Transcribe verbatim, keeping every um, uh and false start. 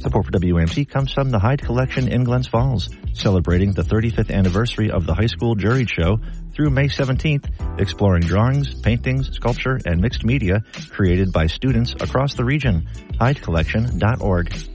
Support for W A M C comes from the Hyde Collection in Glens Falls, celebrating the thirty-fifth anniversary of the high school juried show through May seventeenth, exploring drawings, paintings, sculpture, and mixed media created by students across the region. Hyde Collection dot org.